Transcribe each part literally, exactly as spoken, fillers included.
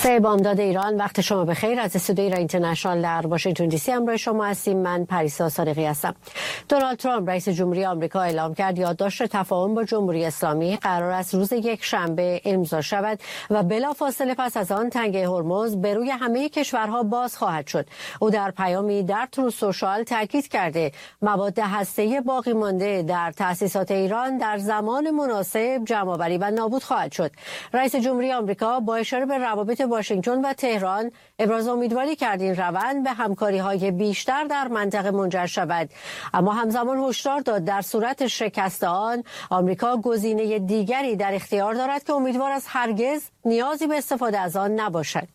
سه بامداد ایران، وقت شما بخیر. از استودیوی ایران اینترنشنال در واشنگتن دی سی همراه شما هستیم. من پریسا صادقی هستم. دونالد ترامپ رئیس جمهوری آمریکا اعلام کرد یادداشت تفاهم با جمهوری اسلامی قرار است روز یک شنبه امضا شود و بلافاصله پس از آن تنگه هرمز به روی همه کشورها باز خواهد شد. او در پیامی در تروث سوشال تاکید کرده مواد هسته‌ای باقی مانده در تأسیسات ایران در زمان مناسب جمع‌آوری و نابود خواهد شد. رئیس جمهوری آمریکا با اشاره به روابط واشنگتن و تهران ابراز امیدواری کرد این روند به همکاری‌های بیشتر در منطقه منجر شود، اما همزمان هشدار داد در صورت شکست آن آمریکا گزینه دیگری در اختیار دارد که امیدوار است هرگز نیازی به استفاده از آن نباشد.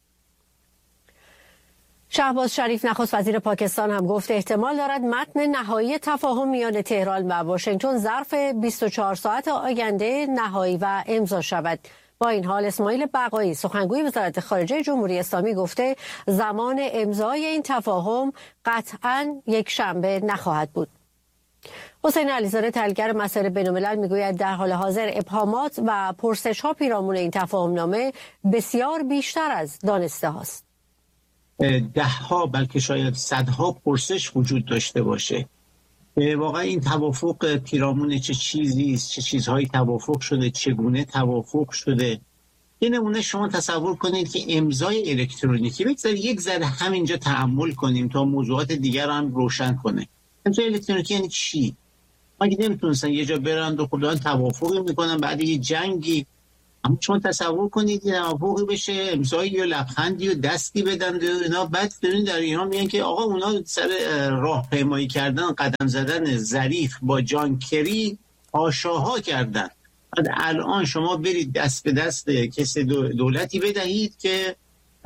شهباز شریف نخست وزیر پاکستان هم گفت احتمال دارد متن نهایی تفاهم میان تهران و واشنگتن ظرف بیست و چهار ساعت آینده نهایی و امضا شود. با این حال اسماعیل بقایی سخنگوی وزارت خارجه جمهوری اسلامی گفته زمان امضای این تفاهم قطعاً یک شنبه نخواهد بود. حسین علیزاده تحلیلگر مسائل بین‌الملل میگوید در حال حاضر ابهامات و پرسش‌ها پیرامون این تفاهم نامه بسیار بیشتر از دانسته هاست. ده‌ها بلکه شاید صدها پرسش وجود داشته باشه. واقعا این توافق پیرامون چه چیزی است، چه چیزهایی توافق شده، چگونه توافق شده. یه نمونه شما تصور کنید که امضای الکترونیکی، بگذارید یک ذره همینجا تأمل کنیم تا موضوعات دیگر هم روشن کنه. امضای الکترونیکی یعنی چی؟ مگه نمیتونستن یه جا برن و خودشون توافقی میکنن بعد یه جنگی؟ اما شما تصور کنید یه توافقی بشه، امضای یا لبخندی و دستی بدن و اینا، بعد ببینید در ایران میگن که آقا اونا سر راهپیمایی کردن، قدم زدن ظریف با جان کری آشاها کردن. بعد الان شما برید دست به دست کسی دولتی بدهید که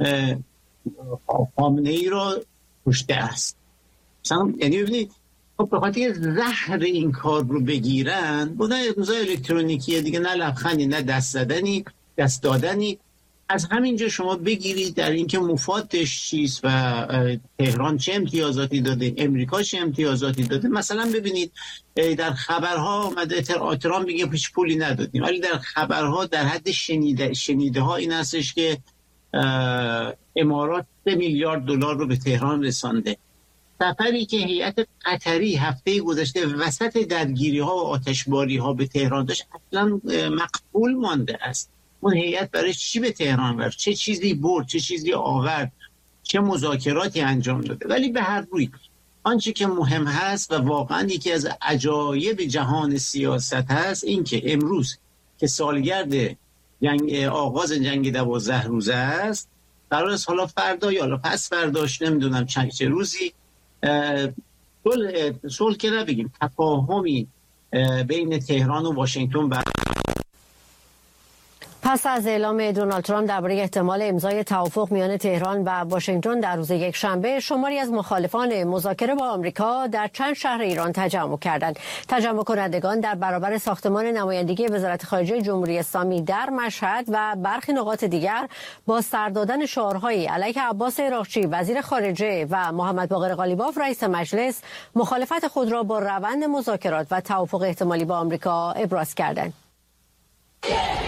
خامنه ای را کشته است. مثلا یعنی ببینید خب به خاطر زهر این کار رو بگیرن، بودن امضای الکترونیکیه دیگه، نه لبخندی نه دست زدنی دست دادنی. از همینجا شما بگیرید در اینکه مفادش چیست و تهران چه امتیازاتی داده، امریکا چه امتیازاتی داده. مثلا ببینید در خبرها آمده ترامپ میگه هیچ پولی ندادیم، ولی در خبرها در حد شنیده شنیده ها این هستش که امارات سه میلیارد دلار رو به تهران رسانده. سفری که هیئت قطری هفته گذشته وسط درگیری ها و آتشباری ها به تهران داشت اصلا مقبول مانده است. اون هیئت برای چی به تهران برد؟ چه چیزی برد؟ چه چیزی آورد؟ چه مذاکراتی انجام داده؟ ولی به هر روی آنچه که مهم هست و واقعا یکی از عجایب جهان سیاست هست این که امروز که سالگرد جنگ آغاز جنگ دوازده روزه است، قرار است حالا فردا یا حالا پس فرداش نمیدونم چند چه روزی صلح صلح که نبگیم تفاهمی بین تهران و واشنگتن بر پس از اعلام دونالد ترامپ درباره احتمال امضای توافق میان تهران و واشنگتن در روز یک شنبه، شماری از مخالفان مذاکره با آمریکا در چند شهر ایران تجمع کردند. تجمع کنندگان در برابر ساختمان نمایندگی وزارت خارجه جمهوری اسلامی در مشهد و برخی نقاط دیگر با سر دادن شعارهایی علیه عباس عراقچی وزیر خارجه و محمد باقر قالیباف رئیس مجلس مخالفت خود را با روند مذاکرات و توافق احتمالی با آمریکا ابراز کردند.